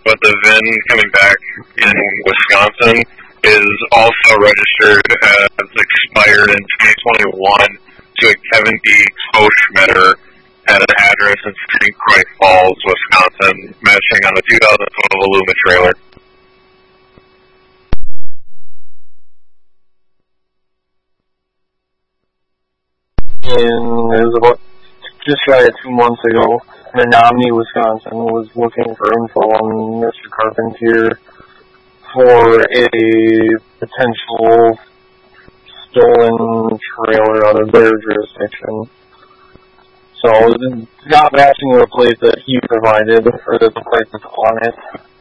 but the VIN coming back in Wisconsin is also registered as expired in 2021 to a Kevin D. Koschmetter at an address in St. Croix Falls, Wisconsin, matching on a 2012 Illuma trailer. And it was about just shy of 2 months ago, Menominee, Wisconsin was looking for info on Mr. Carpentier for a potential stolen trailer out of their jurisdiction. So, got matching the plate that he provided, or the plate that's on it.